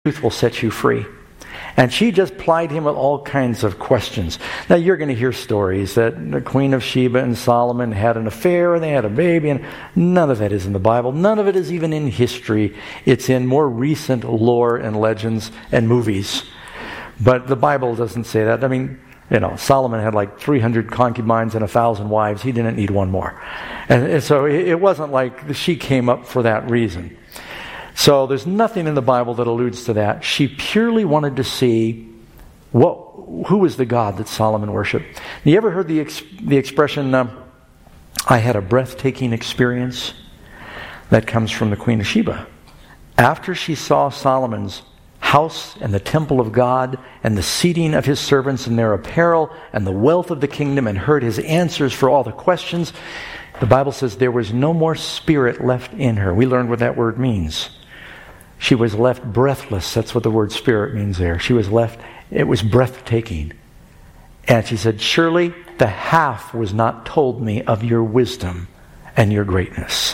truth will set you free. And she just plied him with all kinds of questions. Now you're going to hear stories that the Queen of Sheba and Solomon had an affair and they had a baby, and none of that is in the Bible. None of it is even in history. It's in more recent lore and legends and movies. But the Bible doesn't say that. I mean, Solomon had like 300 concubines and 1,000 wives. He didn't need one more. And so it wasn't like she came up for that reason. So there's nothing in the Bible that alludes to that. She purely wanted to see who was the God that Solomon worshipped. You ever heard the expression, I had a breathtaking experience? That comes from the Queen of Sheba. After she saw Solomon's house and the temple of God and the seating of his servants and their apparel and the wealth of the kingdom and heard his answers for all the questions, the Bible says there was no more spirit left in her. We learned what that word means. She was left breathless. That's what the word spirit means there. She was left, it was breathtaking. And she said, surely the half was not told me of your wisdom and your greatness.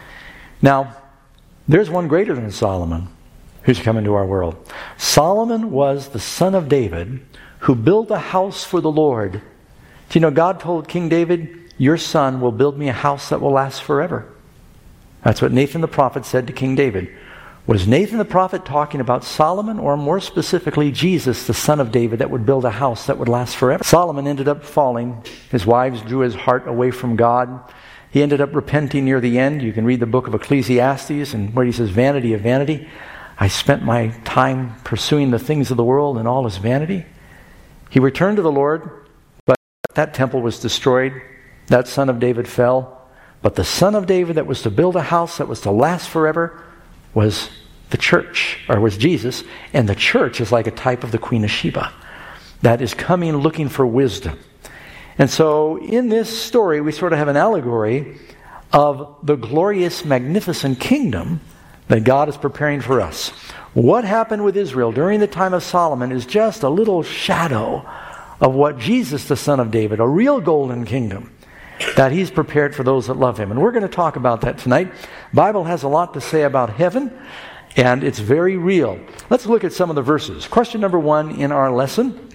Now, there's one greater than Solomon who's come into our world. Solomon was the son of David who built a house for the Lord. Do you know God told King David, your son will build me a house that will last forever. That's what Nathan the prophet said to King David. Was Nathan the prophet talking about Solomon, or more specifically Jesus, the son of David, that would build a house that would last forever? Solomon ended up falling. His wives drew his heart away from God. He ended up repenting near the end. You can read the book of Ecclesiastes, and where he says, vanity of vanity. I spent my time pursuing the things of the world, and all is vanity. He returned to the Lord, but that temple was destroyed. That son of David fell. But the son of David that was to build a house that was to last forever was the church, or was Jesus, and the church is like a type of the Queen of Sheba that is coming looking for wisdom. And so in this story, we sort of have an allegory of the glorious, magnificent kingdom that God is preparing for us. What happened with Israel during the time of Solomon is just a little shadow of what Jesus, the son of David, a real golden kingdom, that he's prepared for those that love him. And we're going to talk about that tonight. The Bible has a lot to say about heaven, and it's very real. Let's look at some of the verses. Question number 1 in our lesson.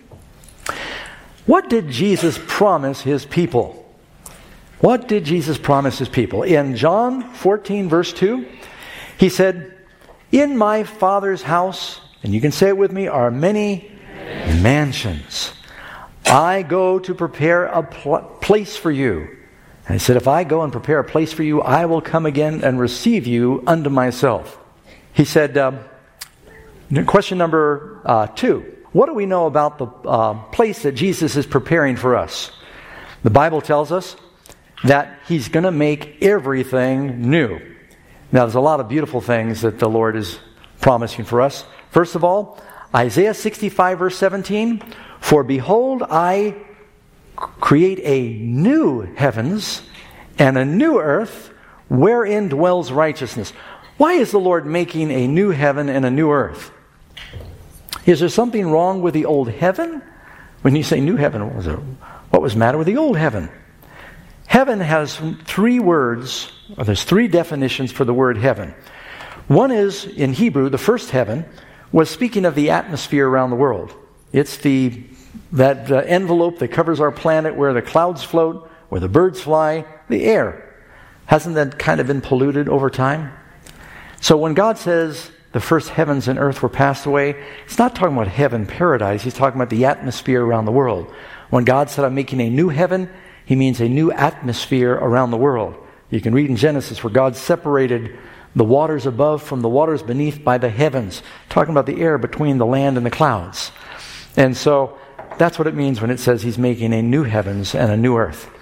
What did Jesus promise his people? What did Jesus promise his people? In John 14, verse 2, he said, in my Father's house, and you can say it with me, are many mansions. I go to prepare a place for you. And he said, if I go and prepare a place for you, I will come again and receive you unto myself. He said, question number 2. What do we know about the place that Jesus is preparing for us? The Bible tells us that he's going to make everything new. Now, there's a lot of beautiful things that the Lord is promising for us. First of all, Isaiah 65, verse 17, for behold, I create a new heavens and a new earth wherein dwells righteousness. Why is the Lord making a new heaven and a new earth? Is there something wrong with the old heaven? When you say new heaven, what was the matter with the old heaven? Heaven has 3 words, or there's 3 definitions for the word heaven. One is, in Hebrew, the first heaven was speaking of the atmosphere around the world. It's that envelope that covers our planet where the clouds float, where the birds fly, the air. Hasn't that kind of been polluted over time? So when God says the first heavens and earth were passed away, it's not talking about heaven, paradise. He's talking about the atmosphere around the world. When God said, I'm making a new heaven, he means a new atmosphere around the world. You can read in Genesis where God separated the waters above from the waters beneath by the heavens, talking about the air between the land and the clouds. And so that's what it means when it says he's making a new heavens and a new earth.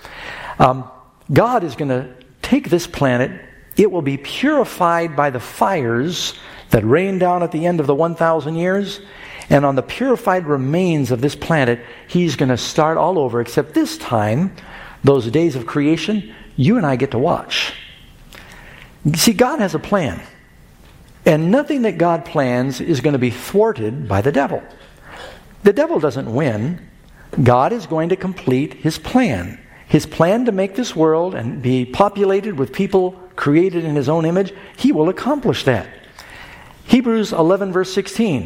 God is going to take this planet. It will be purified by the fires that rain down at the end of the 1,000 years. And on the purified remains of this planet, he's going to start all over, except this time, those days of creation, you and I get to watch. See, God has a plan. And nothing that God plans is going to be thwarted by the devil. The devil doesn't win. God is going to complete his plan. His plan to make this world and be populated with people created in his own image, he will accomplish that. Hebrews 11, verse 16.